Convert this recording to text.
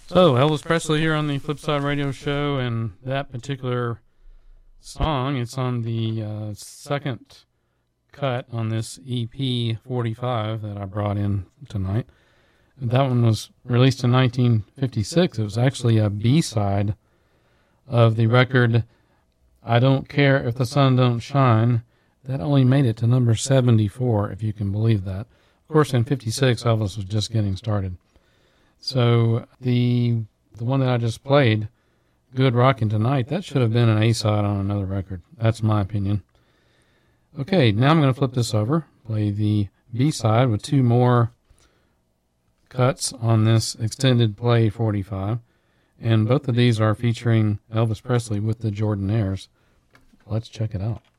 So, Elvis Presley here on the Flipside Radio Show, and that particular song, it's on the second cut on this EP 45 that I brought in tonight. That one was released in 1956. It was actually a B-side of the record I Don't Care If the Sun Don't Shine. That only made it to number 74, if you can believe that. Of course, in 56, Elvis was just getting started. So the one that I just played, Good Rockin' Tonight, that should have been an A-side on another record. That's my opinion. Okay, now I'm going to flip this over, play the B-side with two more cuts on this extended play 45. And both of these are featuring Elvis Presley with the Jordanaires. Let's check it out.